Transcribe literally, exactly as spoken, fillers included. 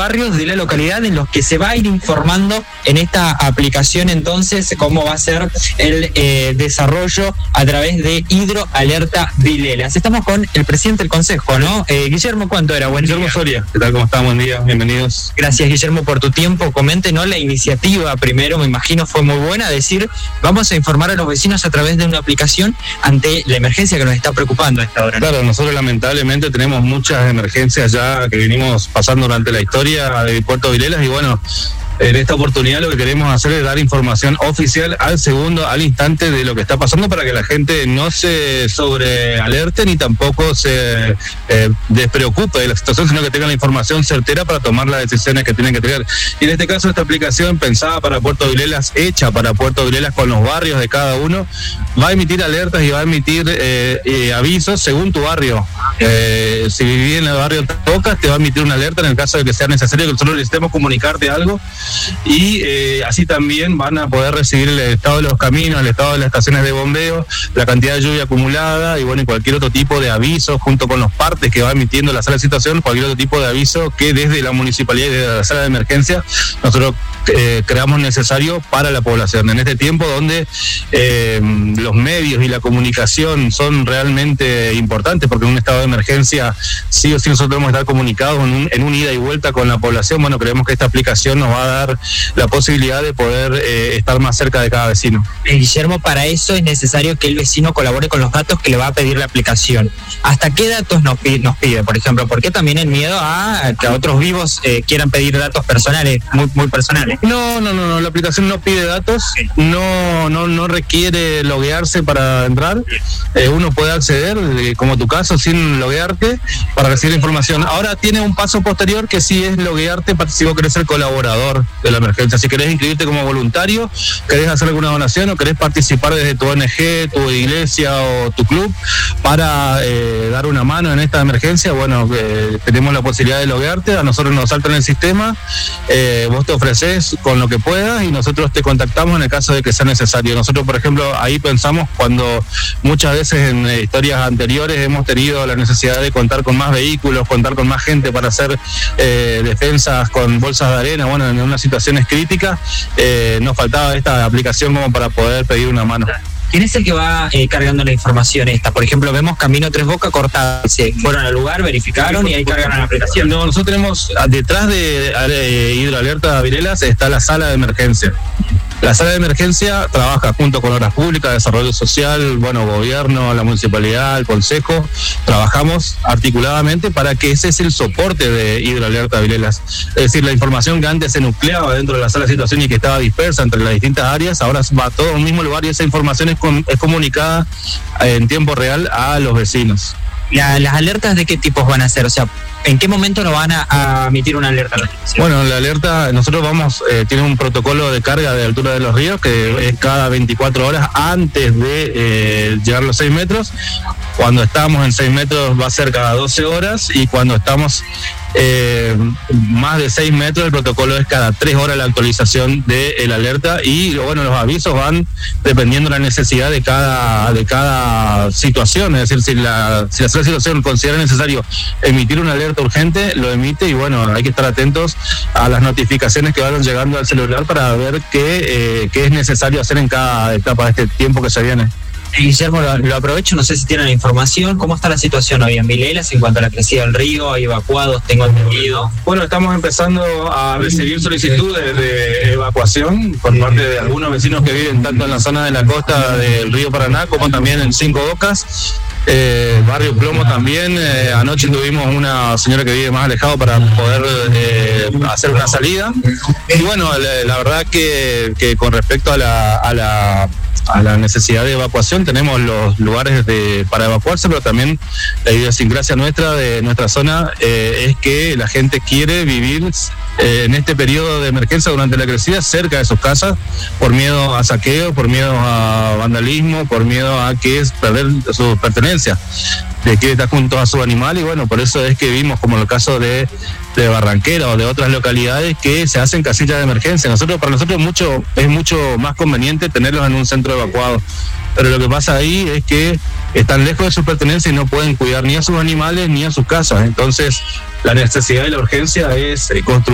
barrios de la localidad en los que se va a ir informando en esta aplicación entonces cómo va a ser el eh, desarrollo a través de Hidroalerta Vilelas. Estamos con el presidente del consejo, ¿no? Eh, Guillermo, ¿cuánto era? Buen Guillermo día. Soria, ¿qué tal? ¿Cómo están? Buen día, bienvenidos. Gracias, Guillermo, por tu tiempo. Coméntenos la iniciativa. Primero, me imagino, fue muy buena, decir, vamos a informar a los vecinos a través de una aplicación ante la emergencia que nos está preocupando a esta hora, ¿no? Claro, nosotros lamentablemente tenemos muchas emergencias ya que venimos pasando durante la historia de Puerto Vilelas y bueno, en esta oportunidad lo que queremos hacer es dar información oficial al segundo, al instante de lo que está pasando para que la gente no se sobrealerte ni tampoco se eh, despreocupe de la situación, sino que tenga la información certera para tomar las decisiones que tienen que tener. Y en este caso esta aplicación pensada para Puerto Vilelas, hecha para Puerto Vilelas con los barrios de cada uno, va a emitir alertas y va a emitir eh, eh, avisos según tu barrio. Eh, si vivís en el barrio Tocas, te va a emitir una alerta en el caso de que sea necesario que nosotros necesitemos comunicarte algo. Y eh, así también van a poder recibir el estado de los caminos, el estado de las estaciones de bombeo, la cantidad de lluvia acumulada y bueno, y cualquier otro tipo de aviso junto con los partes que va emitiendo la sala de situación, cualquier otro tipo de aviso que desde la municipalidad y desde la sala de emergencia nosotros eh, creamos necesario para la población. En este tiempo donde eh, los medios y la comunicación son realmente importantes, porque en un estado de emergencia sí o sí nosotros debemos estar comunicados en un, en un ida y vuelta con la población. Bueno, creemos que esta aplicación nos va a dar la posibilidad de poder eh, estar más cerca de cada vecino. Eh, Guillermo, para eso es necesario que el vecino colabore con los datos que le va a pedir la aplicación. ¿Hasta qué datos nos pide, nos pide por ejemplo? ¿Por qué también el miedo a que a otros vivos eh, quieran pedir datos personales, muy, muy personales? No, no, no, no, la aplicación no pide datos, no, no, no requiere loguearse para entrar. Eh, uno puede acceder, eh, como tu caso, sin loguearte para recibir información. Ahora tiene un paso posterior que sí es loguearte para si vos querés ser colaborador de la emergencia. Si querés inscribirte como voluntario, querés hacer alguna donación o querés participar desde tu O N G, tu iglesia o tu club para eh, dar una mano en esta emergencia, bueno, eh, tenemos la posibilidad de loguearte, a nosotros nos salta en el sistema, eh, vos te ofreces con lo que puedas y nosotros te contactamos en el caso de que sea necesario. Nosotros, por ejemplo, ahí pensamos cuando muchas veces en eh, historias anteriores hemos tenido la necesidad de contar con más vehículos, contar con más gente para hacer eh, defensas con bolsas de arena, bueno, en unas situaciones críticas, eh, nos faltaba esta aplicación como para poder pedir una mano. ¿Quién es el que va eh, cargando la información esta? Por ejemplo, vemos Camino Tres Bocas cortada. Se fueron al lugar, verificaron y ahí cargan la aplicación. No, nosotros tenemos, detrás de eh, Hidroalerta Vilelas está la sala de emergencia. La sala de emergencia trabaja junto con Obras Públicas, Desarrollo Social, bueno, gobierno, la municipalidad, el consejo. Trabajamos articuladamente para que ese es el soporte de Hidroalerta Vilelas. Es decir, la información que antes se nucleaba dentro de la sala de situación y que estaba dispersa entre las distintas áreas, ahora va todo a un mismo lugar y esa información es, com- es comunicada en tiempo real a los vecinos. La, ¿Las alertas de qué tipos van a ser? O sea, ¿en qué momento nos van a, a emitir una alerta? Bueno, la alerta, nosotros vamos, eh, tiene un protocolo de carga de altura de los ríos que es cada veinticuatro horas antes de eh, llegar a los seis metros. Cuando estamos en seis metros va a ser cada doce horas y cuando estamos eh, más de seis metros el protocolo es cada tres horas la actualización de la alerta y bueno, los avisos van dependiendo de la necesidad de cada de cada situación. Es decir, si la, si la situación considera necesario emitir una alerta urgente, lo emite y bueno, hay que estar atentos a las notificaciones que vayan llegando al celular para ver qué, eh, qué es necesario hacer en cada etapa de este tiempo que se viene. Guillermo, lo, lo aprovecho, no sé si tienen la información. ¿Cómo está la situación hoy en Vilelas en cuanto a la crecida del río? ¿Hay evacuados? Tengo entendido. Bueno, estamos empezando a recibir solicitudes de evacuación por parte de algunos vecinos que viven tanto en la zona de la costa del río Paraná como también en Cinco Bocas. Eh, Barrio Plomo también, eh, anoche tuvimos una señora que vive más alejado para poder eh, hacer una salida y bueno, la, la verdad que, que con respecto a la, a la a la necesidad de evacuación tenemos los lugares de, para evacuarse, pero también la idiosincrasia nuestra de nuestra zona eh, es que la gente quiere vivir eh, en este periodo de emergencia durante la crecida cerca de sus casas por miedo a saqueo, por miedo a vandalismo, por miedo a que es perder sus pertenencias, de que está junto a su animal y bueno, por eso es que vimos como el caso de, de Barranquera o de otras localidades que se hacen casillas de emergencia. Nosotros, para nosotros mucho, es mucho más conveniente tenerlos en un centro evacuado, pero lo que pasa ahí es que están lejos de sus pertenencias y no pueden cuidar ni a sus animales ni a sus casas, entonces la necesidad y la urgencia es construir